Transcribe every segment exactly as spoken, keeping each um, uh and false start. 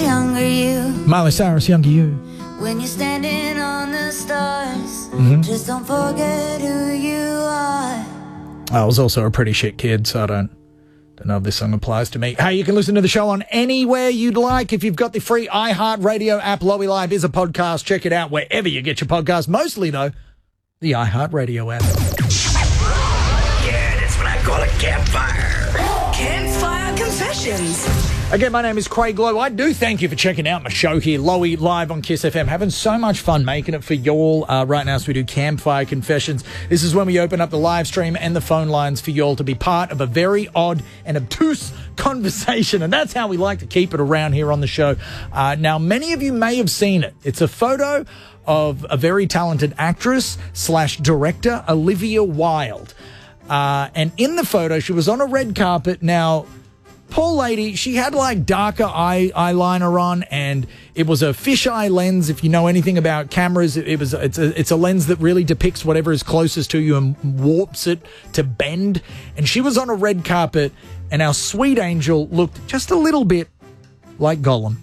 younger you. Miley Cyrus, Younger You. When you're standing on the stars, Mm-hmm. just don't forget who you are. I was also a pretty shit kid, so I don't, don't know if this song applies to me. Hey, you can listen to the show on anywhere you'd like. If you've got the free iHeartRadio app, Lowy Live is a podcast. Check it out wherever you get your podcast. Mostly, though, the iHeartRadio app. Yeah, that's what I call a campfire. Campfire Confessions. Again, my name is Craig Lowe. I do thank you for checking out my show here, Lowy Live on Kiss F M. Having so much fun making it for y'all uh, right now as we do Campfire Confessions. This is when we open up the live stream and the phone lines for y'all to be part of a very odd and obtuse conversation. And that's how we like to keep it around here on the show. Uh, now, many of you may have seen it. It's a photo of a very talented actress slash director, Olivia Wilde. Uh, and in the photo, she was on a red carpet. Now, poor lady, she had like darker eye eyeliner on, and it was a fisheye lens. If you know anything about cameras, it, it was it's a it's a lens that really depicts whatever is closest to you and warps it to bend. And she was on a red carpet, and our sweet angel looked just a little bit like Gollum.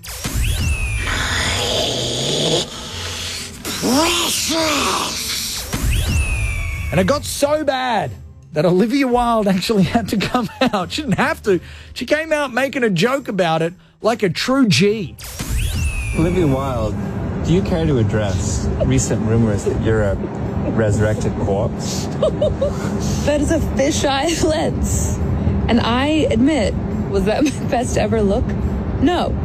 And it got so bad that Olivia Wilde actually had to come out. She didn't have to. She came out making a joke about it like a true G. Olivia Wilde, do you care to address recent rumors that you're a resurrected corpse? That is a fisheye lens. And I admit, was that my best ever look? No.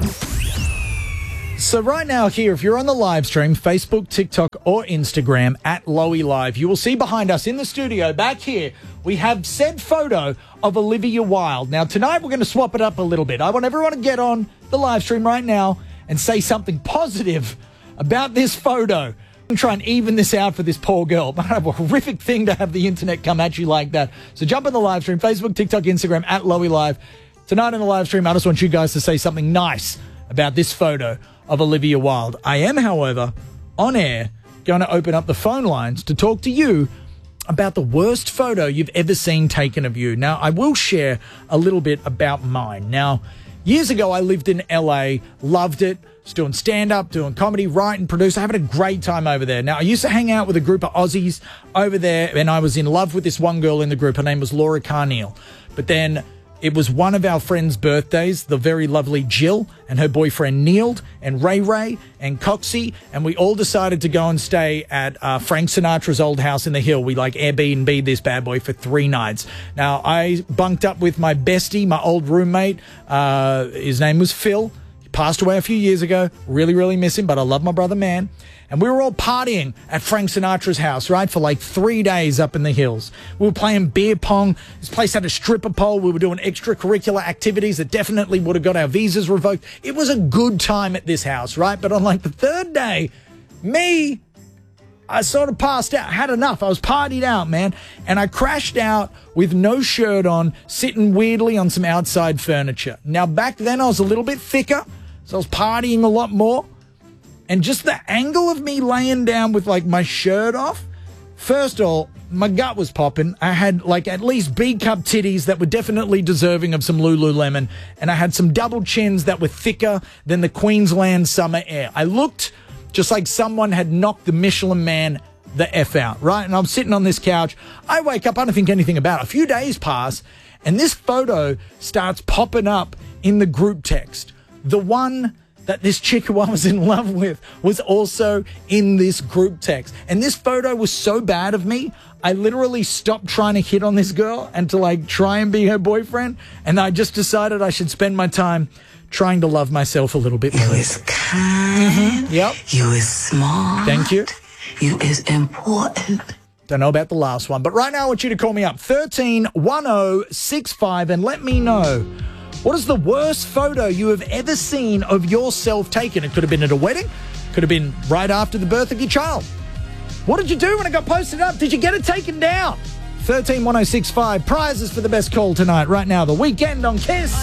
So right now here, if you're on the live stream, Facebook, TikTok, or Instagram, at Lowy Live, you will see behind us in the studio, back here, we have said photo of Olivia Wilde. Now, tonight we're going to swap it up a little bit. I want everyone to get on the live stream right now and say something positive about this photo. I'm trying to even this out for this poor girl. But a horrific thing to have the internet come at you like that. So jump on the live stream, Facebook, TikTok, Instagram, at Lowy Live. Tonight on the live stream, I just want you guys to say something nice about this photo of Olivia Wilde. I am, however, on air, going to open up the phone lines to talk to you about the worst photo you've ever seen taken of you. Now, I will share a little bit about mine. Now, years ago, I lived in L A, loved it, was doing stand-up, doing comedy, writing, producing, having a great time over there. Now, I used to hang out with a group of Aussies over there, and I was in love with this one girl in the group. Her name was Laura Carneal. But then it was one of our friends' birthdays, the very lovely Jill and her boyfriend Neil and Ray Ray and Coxie, and we all decided to go and stay at uh, Frank Sinatra's old house in the hill. We like Airbnb this bad boy for three nights. Now, I bunked up with my bestie, my old roommate. Uh, his name was Phil. He passed away a few years ago. Really, really miss him, but I love my brother, man. And we were all partying at Frank Sinatra's house, right, for like three days up in the hills. We were playing beer pong. This place had a stripper pole. We were doing extracurricular activities that definitely would have got our visas revoked. It was a good time at this house, right? But on like the third day, me, I sort of passed out. I had enough. I was partied out, man. And I crashed out with no shirt on, sitting weirdly on some outside furniture. Now, back then, I was a little bit thicker, so I was partying a lot more. And just the angle of me laying down with, like, my shirt off, first of all, my gut was popping. I had, like, at least B-cup titties that were definitely deserving of some Lululemon. And I had some double chins that were thicker than the Queensland summer air. I looked just like someone had knocked the Michelin Man the F out, right? And I'm sitting on this couch. I wake up, I don't think anything about it. A few days pass, and this photo starts popping up in the group text. The one that this chick who I was in love with was also in this group text. And this photo was so bad of me, I literally stopped trying to hit on this girl and to like try and be her boyfriend. And I just decided I should spend my time trying to love myself a little bit more. You is kind. Mm-hmm. Yep. You is smart. Thank you. You is important. Don't know about the last one. But right now I want you to call me up. one three one zero six five and let me know, what is the worst photo you have ever seen of yourself taken? It could have been at a wedding. Could have been right after the birth of your child. What did you do when it got posted up? Did you get it taken down? one three one zero six five. Prizes for the best call tonight. Right now, The Weekend on Kiss.